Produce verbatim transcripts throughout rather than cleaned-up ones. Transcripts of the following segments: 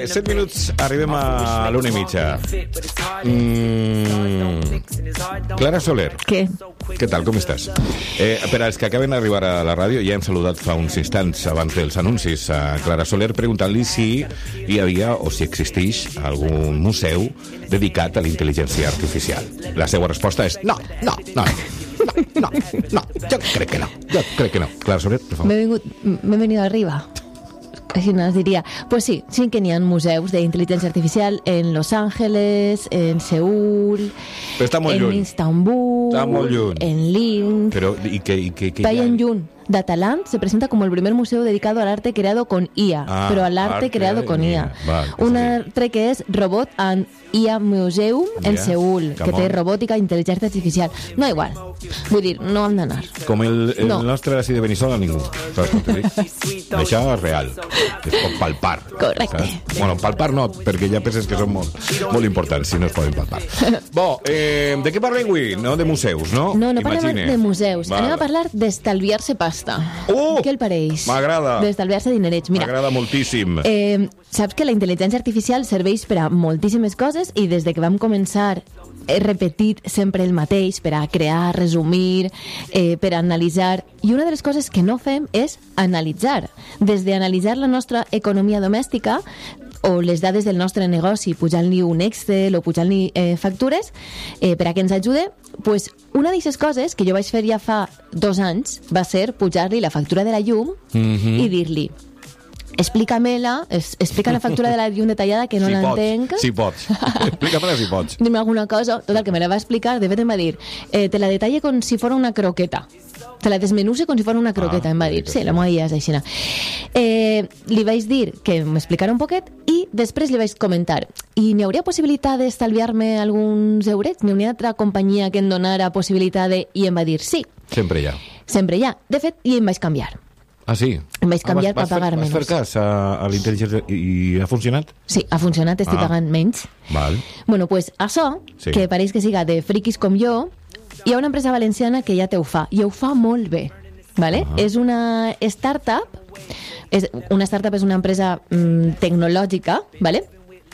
Set minuts, arribem a l'una i mitja. Mm, Clara Soler. Què? Què tal, com estàs? Eh, per als que acaben d'arribar a la ràdio, ja hem saludat fa uns instants abans dels anuncis a Clara Soler preguntant-li si hi havia o si existeix algun museu dedicat a la intel·ligència artificial. La seva resposta és no, no, no, no, no, no, jo crec que no, jo crec que no. Clara Soler, per favor. M'he vingut, m'he venido arriba. Així no es diria. Pues sí, sí que n'hi ha museus d'intel·ligència artificial en Los Ángeles, en Seúl, Però està molt en lluny. Istanbul, Està molt lluny. en Lynn. Però, i que, i que, que Está en Yun. Dataland se presenta como el primer museo dedicado al arte creado con I A, Ah, pero al arte, arte creado con I A. I A. Val, Un és a dir- altre que és Robot and I A Museum en Ja, Seúl, que come té on. robòtica i intel·ligència artificial. No igual. Vull dir, no hem d'anar. Com el, el No. nostre d'ací de Benissoda, ningú. Saps com t'ho dic? Això és real. Es pot palpar. Correcte. Saps? Bueno, palpar no, perquè hi ha peces que són molt, molt importants, si no es poden palpar. Bo, eh, de què parlem avui? No de museus, no? No, no parlem Imagine. de museus. Val. Anem a parlar d'estalviar-se pasta. Uh! Què el pareix? M'agrada. D'estalviar-se dinerets. Mira, M'agrada moltíssim. Eh, saps que la intel·ligència artificial serveix per a moltíssimes coses i des de que vam començar he repetit sempre el mateix per a crear, resumir, eh, per a analitzar. I una de les coses que no fem és analitzar. Des d'analitzar la nostra economia domèstica o les dades del nostre negoci, pujant-li un Excel o pujant-li eh, factures eh, per a que ens ajude, pues una d'aquestes coses que jo vaig fer ja fa dos anys va ser pujar-li la factura de la llum Mhm. i dir-li explica-me-la, es, explica la factura de la llum detallada que no si l'entenc. pots, si pots. Explica-me-la si pots. Dime alguna cosa. Total, que me la va explicar, de fet em va dir eh, te la detalle com si fos una croqueta. Te la desmenuse com si fos una croqueta, Ah, em va dir. Sí, la meva guia és així. Eh, li vaig dir que m'explicara un poquet i després li vaig comentar i n'hi hauria possibilitat d'estalviar-me alguns eurets? N'hi hauria altra companyia que em donara possibilitat de... I em va dir sí, Sempre hi ha. sempre hi ha. De fet, i em vaig canviar. Ah, sí? Em vaig canviar ah, vas, per pagar vas menys. fer cas a, a l'intel·ligència i ha funcionat? Sí, ha funcionat, estic Ah. pagant menys. Val. Bueno, pues això, Sí. que pareix que siga de friquis com jo, hi ha una empresa valenciana que ja te ho fa, i ho fa molt bé, ¿vale? Ah. És una startup, és, una startup és una empresa mm, tecnològica, ¿vale?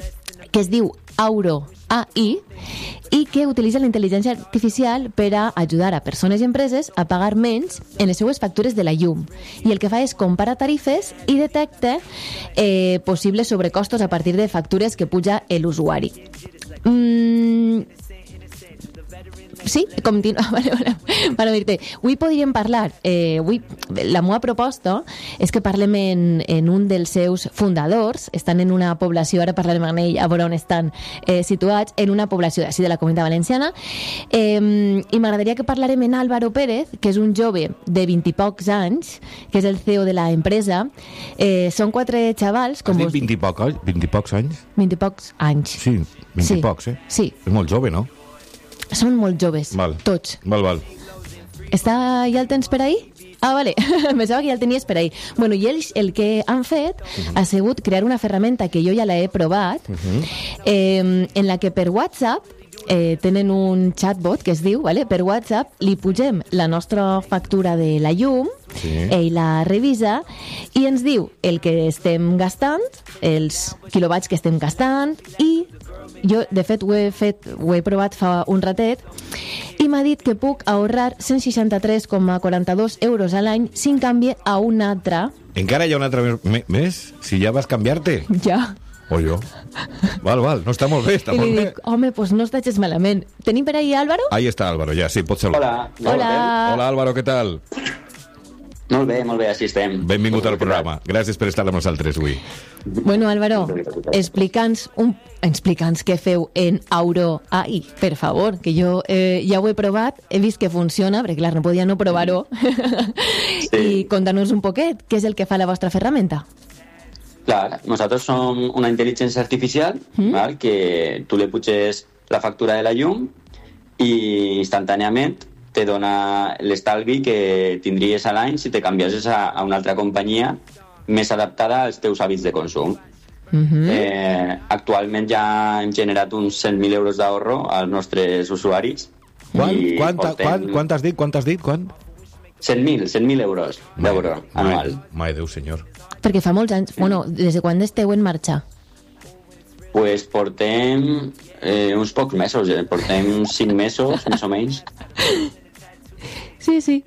Que es diu Auro A I i que utilitza la intel·ligència artificial per a ajudar a persones i empreses a pagar menys en les seues factures de la llum. I el que fa és comparar tarifes i detecta eh, possibles sobrecostos a partir de factures que puja l'usuari. Mm, sí, continua. Vale, vale. Vale, dir-te, avui podríem parlar, eh, avui, la meva proposta és que parlem en, en un dels seus fundadors, estan en una població, ara parlarem amb ell a veure on estan eh, situats, en una població d'ací de la Comunitat Valenciana, eh, i m'agradaria que parlarem en Álvaro Pérez, que és un jove de vint i pocs anys, que és el C E O de la empresa. Eh, són quatre xavals... Has dit vos- vint i, poc, oi? vint i pocs anys? vint i pocs anys. Sí, vint Sí. i pocs, eh? Sí, És molt jove, no? són molt joves, Val. tots. Val, val. Està, ja el tens per ahí? Ah, vale. Pensava que ja el tenies per ahí. Bueno, i ells el que han fet uh-huh. ha sigut crear una ferramenta que jo ja l'he provat, uh-huh. eh, en la que per WhatsApp eh, tenen un chatbot que es diu, vale? Per WhatsApp li pugem la nostra factura de la llum, Sí. ell la revisa i ens diu el que estem gastant, els quilowatts que estem gastant, i jo, de fet, ho he, fet, ho he provat fa un ratet i m'ha dit que puc ahorrar cent seixanta-tres coma quaranta-dos euros a l'any si em canvie a un altre. Encara hi ha un altre més, més? Si ja vas canviar-te? Ja. O jo? Val, val, no està molt bé, està I molt li bé. dic, home, doncs no estàs gens malament. Tenim per ahí Álvaro? Ahí està Álvaro, ja, sí, pots saludar. Hola. Hola. Hola, Álvaro, què tal? Molt bé, molt bé, així estem. Benvingut al programa. Gràcies per estar amb nosaltres avui. Bueno, Álvaro, explica'ns un... explica'ns què feu en Auro A I, per favor, que jo eh, ja ho he provat, he vist que funciona, perquè clar, no podia no provar-ho. Sí. I conta-nos un poquet, què és el que fa la vostra ferramenta? Clar, nosaltres som una intel·ligència artificial, Mm. val, que tu li puges la factura de la llum i instantàniament te dona l'estalvi que tindries a l'any si te canviessis a, a una altra companyia més adaptada als teus hàbits de consum. Uh -huh. Eh, actualment ja hem generat uns cent mil euros d'ahorro als nostres usuaris. Quan, I quant, portem quant, quant has dit? Quant has dit? Quant? cent mil, cent mil euros d'euro anual. Mai, Déu, senyor. Perquè fa molts anys... Bueno, des de quan esteu en marxa? Pues portem eh, uns pocs mesos, eh? portem cinc mesos, més o menys. Sí, sí.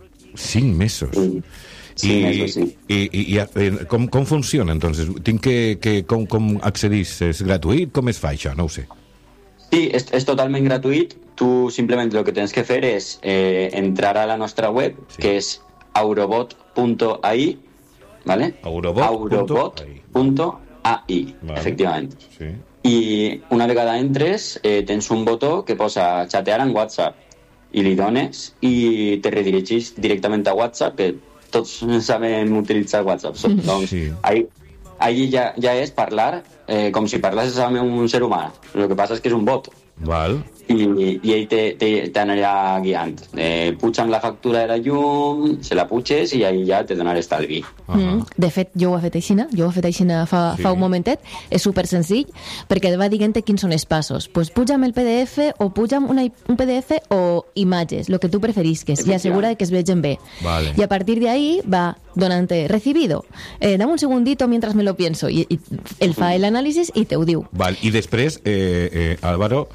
Cinc mesos. Sí. Sí, I, mesos, sí. i, i, i com, com funciona, entonces? Tinc que, que, com, com accedís? És gratuït? Com es fa això? No ho sé. Sí, és, és totalment gratuït. Tu simplement el que tens que fer és eh, entrar a la nostra web, sí. que és aurobot punto a i, ¿vale? Aurobot punto a i, vale. efectivament. Sí. I una vegada entres, eh, tens un botó que posa chatear en WhatsApp i li dones i te redirigís directament a WhatsApp, que tots sabem utilitzar WhatsApp. So, doncs, sí. ahí, ahí ja, ja és parlar eh, com si parlassis amb un ser humà. El que passa és que és un bot. Val. I, i ell t'anirà guiant. Eh, puja'm la factura de la llum, se la puges i ahí ja te donarà estalvi. Uh -huh. Mm. De fet, jo ho he fet així, jo ho he fet així fa, Sí. fa un momentet. És super senzill, perquè va dient quins són els passos. Pues puja'm el P D F o puja'm una, un P D F o imatges, el que tu preferisques, i assegura que es vegen bé. Vale. I a partir de ahí va donant-te recibido. Eh, dame un segundito mientras me lo pienso. I, i ell fa l'anàlisi i te ho diu. Val. I després, eh, eh, Álvaro,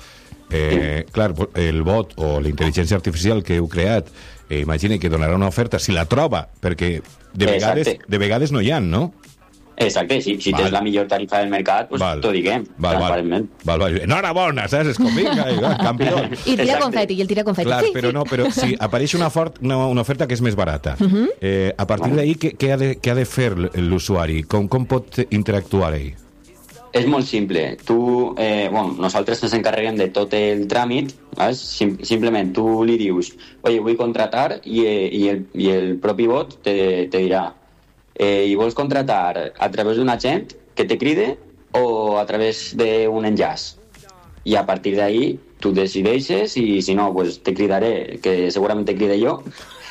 eh, clar, el bot o la intel·ligència artificial que heu creat, eh, imagina que donarà una oferta si la troba, perquè de vegades, Exacte. de vegades no hi ha, no? Exacte, si, si Val. tens la millor tarifa del mercat, pues Val. t'ho diguem, Val, val. transparentment. Val, val. Enhorabona, saps? És com, vinga, vinga, campió. I tira Exacte. confeti, i el tira confeti. Clar, Sí, però sí. no, però si apareix una, fort, una, una oferta que és més barata, eh, a partir d'ahir què, què, ha de, què ha de fer l'usuari? Com, com pot interactuar ell? És molt simple. Tu, eh, bueno, nosaltres ens encarreguem de tot el tràmit, ¿vale? Sim simplement tu li dius, oye, vull contratar, i, eh, i, el, i el propi bot te, te dirà, eh, i vols contratar a través d'un agent que te cride o a través d'un enllaç? I a partir d'ahí tu decideixes i si no, pues te cridaré, que segurament te cride jo,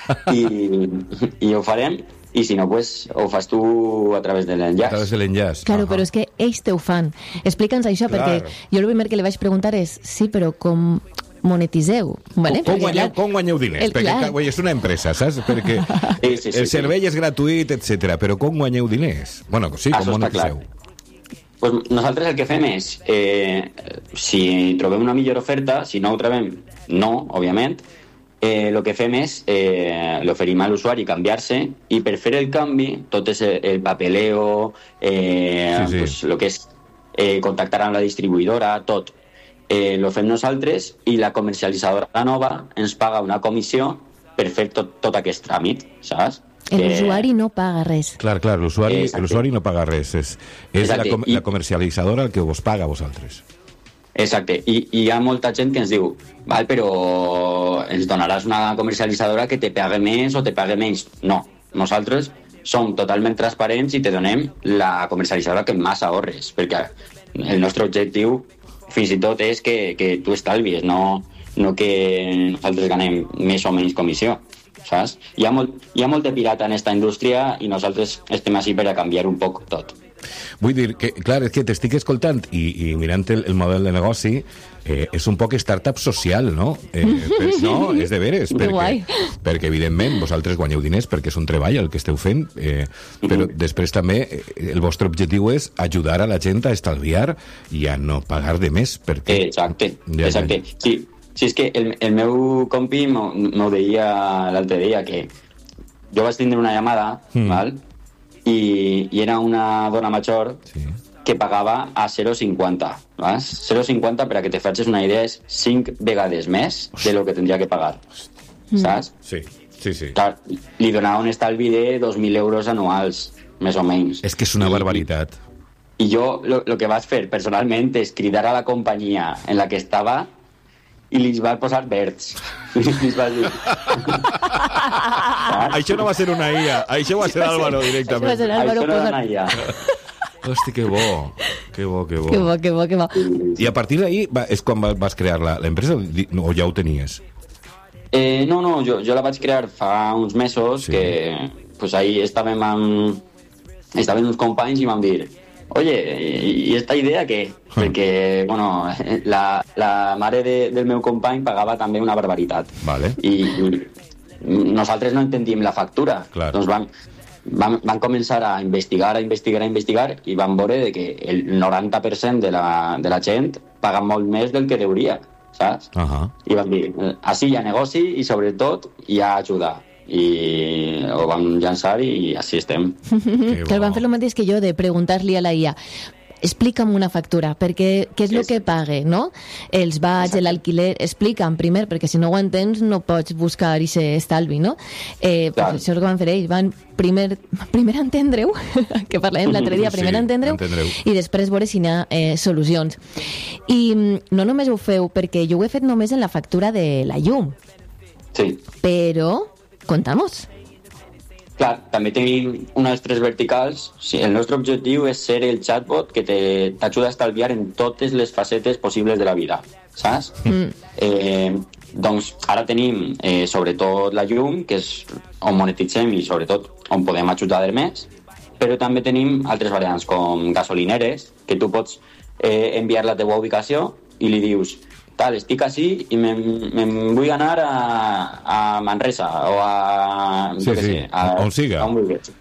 i, i ho farem. I si no, pues, ho fas tu a través de l'enllaç. A través de l'enllaç. Claro, Ahà. però és que ells te ho fan. Explica'ns això, Clar. perquè jo el primer que li vaig preguntar és, sí, però com monetiseu? Vale? Com, com, Perquè, guanyeu, clar, com guanyeu diners? el- Perquè clar. clar, és una empresa, saps? Perquè Sí, sí, sí, el sí. servei és gratuït, etcètera. Però com guanyeu diners? Bueno, sí, com Això està monetiseu? clar. Pues nosaltres el que fem és, eh, si trobem una millor oferta, si no ho trobem, no, òbviament, eh, el que fem és, eh, l'oferim a l'usuari canviar-se, i per fer el canvi, tot és el, el papeleo, eh, Sí, sí. pues, el que és eh, contactar amb la distribuïdora, tot. Eh, lo fem nosaltres i la comercialitzadora nova ens paga una comissió per fer tot, tot aquest tràmit, saps? L'usuari no paga res. Clar, clar, l'usuari Exacte. l'usuari no paga res. És, és la, Exacte. com, I- la comercialitzadora el que vos paga a vosaltres. Exacte, I, i hi ha molta gent que ens diu, val, però ens donaràs una comercialitzadora que te pague més o te pague menys. No, nosaltres som totalment transparents i te donem la comercialitzadora que més ahorres, perquè el nostre objectiu fins i tot és que, que tu estalvies, no, no que nosaltres ganem més o menys comissió, saps? Hi ha molt, hi ha molt de pirata en esta indústria i nosaltres estem així per a canviar un poc tot. Vull dir que, clar, és que t'estic escoltant i, i mirant el, el model de negoci, eh, és un poc startup social, no? Eh, per, no, és de veres, Que perquè, guai. perquè evidentment vosaltres guanyeu diners perquè és un treball el que esteu fent, eh, però després també eh, el vostre objectiu és ajudar a la gent a estalviar i a no pagar de més, perquè... Exacte, Ja, exacte. ja. Sí, sí, és que el, el meu compi m'ho m'ho deia l'altre dia, que jo vaig tindre una llamada, Mm. val? I, i era una dona major Sí. que pagava a zero coma cinquanta. zero coma cinquanta, per a que te facis una idea, és cinc vegades més de lo que tindria que pagar. Saps? Sí, sí, sí. Clar, li donava un estalvi de dos mil euros anuals, més o menys. És que és una I- barbaritat. I jo el que vaig fer personalment és cridar a la companyia en la que estava i li vaig posar verds. Li vaig dir... Això no va ser una I A, això va ser Álvaro directament. Això va ser Álvaro Això no posa- era ja. Hosti, que bo, que bo, que bo. Que bo, que bo, que bo. I a partir d'ahir va- és quan va- vas crear la- l'empresa o ja ho tenies? Eh, no, no, jo, jo la vaig crear fa uns mesos, Sí. que pues ahí estàvem amb... Estaven uns companys i vam dir, oye, ¿y esta idea qué? Perquè, bueno, la, la mare de, del meu company pagava també una barbaritat. Vale. I, i nosaltres no entendíem la factura. Clar. Doncs vam, van, van començar a investigar, a investigar, a investigar i van veure de que el noranta per cent de la, de la gent paga molt més del que deuria, saps? Uh-huh. I van dir, així hi ha negoci i sobretot hi ha ajuda. I ho vam llançar i així estem. Que van fer el mateix que jo, de preguntar-li a la I A, explica'm una factura, perquè què és el que pague, no? Els vaig, l'alquiler, explica'm primer, perquè si no ho entens no pots buscar i ser estalvi, no? Eh, pues això és el que van fer ells, van primer, primer entendre-ho, que parlàvem l'altre dia, primer sí, entendre-ho, i després veure si hi ha eh, solucions. I no només ho feu, perquè jo ho he fet només en la factura de la llum. Sí. Però, contamos. Clar, també tenim unes tres verticals. Sí, el nostre objectiu és ser el chatbot que t'ajuda a estalviar en totes les facetes possibles de la vida, saps? Mm. Eh, doncs ara tenim eh, sobretot la llum, que és on monetitzem i sobretot on podem ajudar més, però també tenim altres variants com gasolineres, que tu pots eh, enviar la teva ubicació i li dius tal, estic així i me'n me vull anar a, a Manresa o a... Sí, sí, sé, a, on siga. A on vulguis.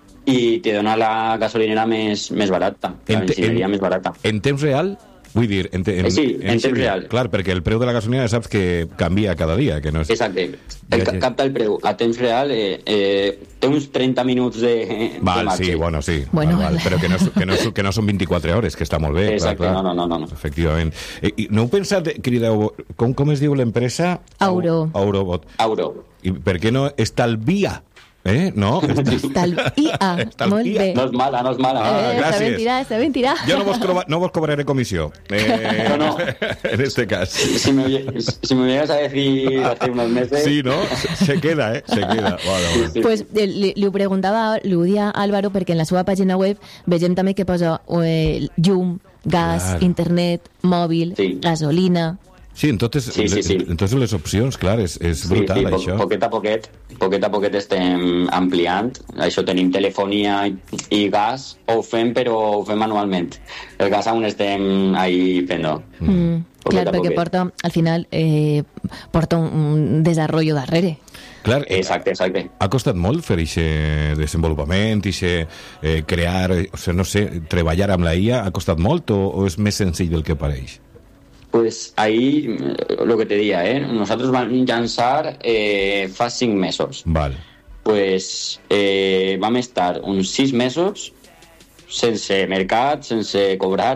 I te dona la gasolinera més, més barata, la benzineria més barata. En temps real? Vull dir, en, te, en, sí, en, en temps real. Clar, perquè el preu de la gasolina saps que canvia cada dia. Que no és... Exacte. El ja, ja. Capta el preu a temps real, eh, eh, té uns trenta minuts de, val, de marxa. Sí, bueno, sí. Bueno, val, val, però que no, que, no, que no són vint-i-quatre hores, que està molt bé. Exacte, clar, clar. No, no, no, no. Efectivament. I, no heu pensat, crideu, com, com es diu l'empresa? Auro. Aurobot. Auro. I per què no estalvia? Eh? No? Estalvia. Molt bé. No és mala, no és mala. Ah, eh, gràcies. Està ben tirar, està ben tirar. Jo no vos, cobra, no vos cobraré comissió. Eh, no, no. En este cas. Si me, si me llegas a decir hace unos meses... Sí, ¿no? Se queda, ¿eh? Se queda. Vale, vale. Sí, sí. Pues eh, li, li ho preguntava, li ho dia Álvaro, perquè en la seva pàgina web vegem també que posa eh, llum, gas, claro. internet, mòbil, sí. gasolina... Sí, en totes, sí, sí, sí. en totes les opcions, clar, és, és brutal, sí, sí, això. Poquet a poquet, poquet a poquet estem ampliant. Això tenim telefonia i, i gas, ho fem, però ho fem manualment. El gas aún estem ahí fent-ho. Mm, clar, perquè porta, al final, eh, porta un, un desarrollo darrere. Clar, exacte, exacte. Ha costat molt fer aquest desenvolupament, aquest eh, crear, o sigui, no sé, treballar amb la I A, ha costat molt o, o és més senzill del que pareix? Pues ahí, lo que te diga, ¿eh? Nosotros vamos a lanzar eh, fa cinc mesos. Vale. Pues eh, vam estar uns sis mesos sense mercat, sense cobrar